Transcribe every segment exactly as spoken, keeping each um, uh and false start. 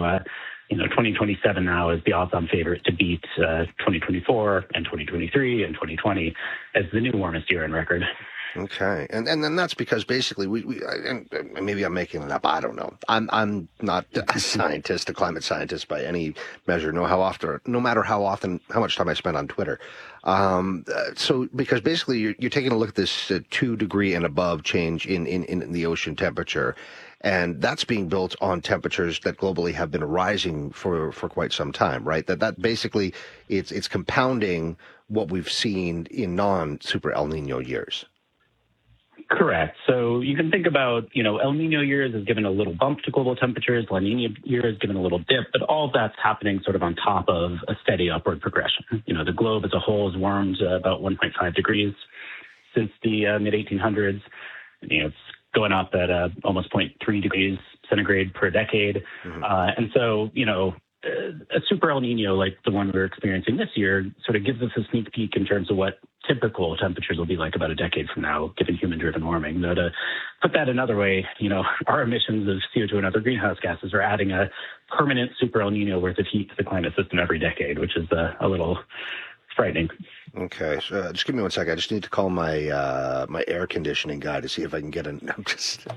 uh, you know, twenty twenty-seven now is the odds-on favorite to beat uh, twenty twenty-four and twenty twenty-three and twenty twenty as the new warmest year on record. Okay, and and then that's because basically we, we and maybe I'm making it up. I don't know. I'm I'm not a scientist, a climate scientist by any measure. No, how often, no matter how often, how much time I spend on Twitter. Um, uh, so because basically you're, you're taking a look at this uh, two degree and above change in, in in the ocean temperature, and that's being built on temperatures that globally have been rising for for quite some time, right? That that basically it's it's compounding what we've seen in non-super El Nino years. Correct. So you can think about, you know, El Nino years has given a little bump to global temperatures, La Nina year has given a little dip, but all of that's happening sort of on top of a steady upward progression. You know, the globe as a whole has warmed uh, about one point five degrees since the uh, mid eighteen hundreds. You know, it's going up at uh, almost zero point three degrees centigrade per decade. Mm-hmm. Uh, and so, you know, a super El Nino like the one we're experiencing this year sort of gives us a sneak peek in terms of what typical temperatures will be like about a decade from now, given human-driven warming. Though to put that another way, you know, our emissions of C O two and other greenhouse gases are adding a permanent super El Nino worth of heat to the climate system every decade, which is uh, a little frightening. Okay, so uh, just give me one second. I just need to call my uh, my air conditioning guy to see if I can get an. I'm just,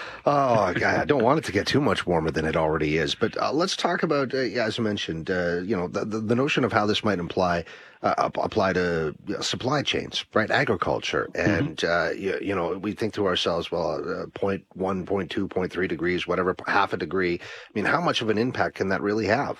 oh God, I don't want it to get too much warmer than it already is. But uh, let's talk about, uh, yeah, as I mentioned, uh, you know, the, the the notion of how this might imply uh, apply to you know, supply chains, right? Agriculture, and mm-hmm. uh, you, you know, we think to ourselves, well, uh, point one, point two, point three degrees, whatever, half a degree. I mean, how much of an impact can that really have?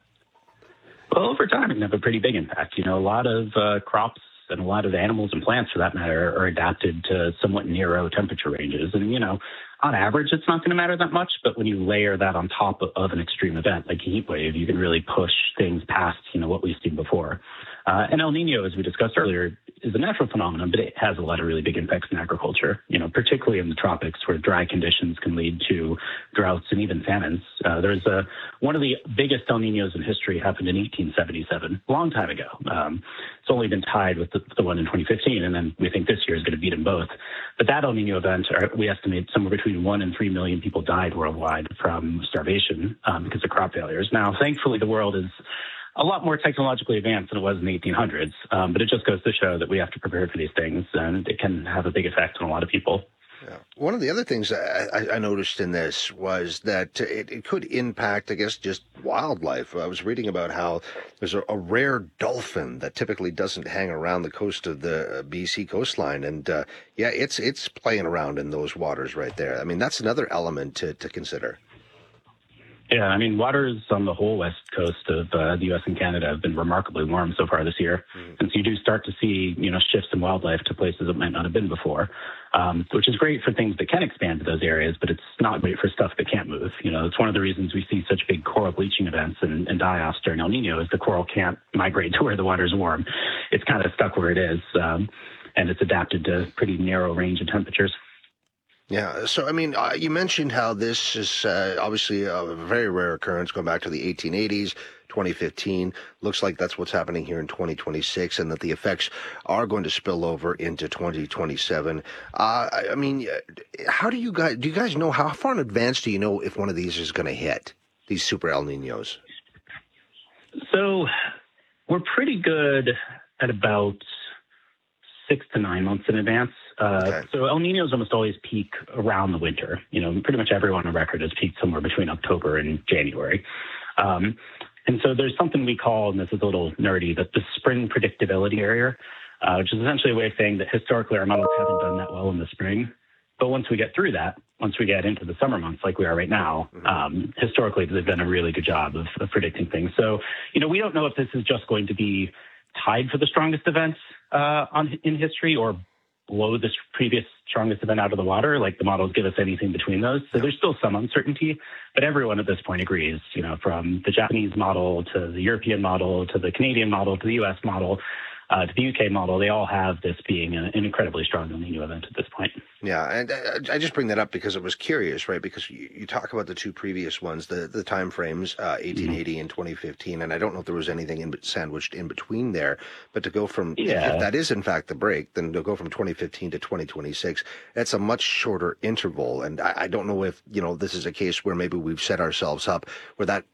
Well, over time, it can have a pretty big impact. You know, a lot of uh, crops and a lot of animals and plants, for that matter, are adapted to somewhat narrow temperature ranges. And, you know, on average, it's not going to matter that much. But when you layer that on top of an extreme event like a heat wave, you can really push things past, you know, what we've seen before. Uh, and El Nino, as we discussed earlier, is a natural phenomenon, but it has a lot of really big impacts in agriculture, you know, particularly in the tropics where dry conditions can lead to droughts and even famines. Uh, there's a, one of the biggest El Ninos in history happened in eighteen seventy-seven, a long time ago. Um, it's only been tied with the, the one in twenty fifteen, and then we think this year is going to beat them both. But that El Nino event, we estimate somewhere between one and three million people died worldwide from starvation um, because of crop failures. Now, thankfully, the world is a lot more technologically advanced than it was in the eighteen hundreds, um, but it just goes to show that we have to prepare for these things, and it can have a big effect on a lot of people. Yeah. One of the other things I, I noticed in this was that it, it could impact, I guess, just wildlife. I was reading about how there's a, a rare dolphin that typically doesn't hang around the coast of the B C coastline, and uh, yeah, it's it's playing around in those waters right there. I mean, that's another element to, to consider. Yeah, I mean, waters on the whole west coast of uh, the U S and Canada have been remarkably warm so far this year. Mm-hmm. And so you do start to see, you know, shifts in wildlife to places that might not have been before, um, which is great for things that can expand to those areas, but it's not great for stuff that can't move. You know, it's one of the reasons we see such big coral bleaching events and, and die-offs during El Nino is the coral can't migrate to where the water's warm. It's kind of stuck where it is, um, and it's adapted to a pretty narrow range of temperatures. Yeah. So, I mean, uh, you mentioned how this is uh, obviously a very rare occurrence going back to the eighteen eighties, twenty fifteen. Looks like that's what's happening here in twenty twenty-six, and that the effects are going to spill over into twenty twenty-seven. Uh, I, I mean, how do you guys, do you guys know, how far in advance do you know if one of these is going to hit, these super El Ninos? So, we're pretty good at about six to nine months in advance. Uh, okay. So El Ninos almost always peak around the winter. You know, pretty much everyone on record has peaked somewhere between October and January. Um, and so there's something we call, and this is a little nerdy, that the spring predictability area, uh, which is essentially a way of saying that historically our models haven't done that well in the spring. But once we get through that, once we get into the summer months like we are right now, mm-hmm. um, historically they've done a really good job of, of predicting things. So, you know, we don't know if this is just going to be tied for the strongest events uh, on in history or blow this previous strongest event out of the water, like the models give us anything between those. So there's still some uncertainty, but everyone at this point agrees, you know, from the Japanese model to the European model to the Canadian model to the U S model uh, to the U K model, they all have this being a, an incredibly strong El Nino event at this point. Yeah, and I, I just bring that up because it was curious, right? Because you, you talk about the two previous ones, the, the time frames, uh, eighteen eighty mm-hmm. and twenty fifteen, and I don't know if there was anything in, sandwiched in between there, but to go from, yeah. if that is in fact the break, then to go from twenty fifteen to twenty twenty-six, that's a much shorter interval, and I, I don't know if, you know, this is a case where maybe we've set ourselves up where that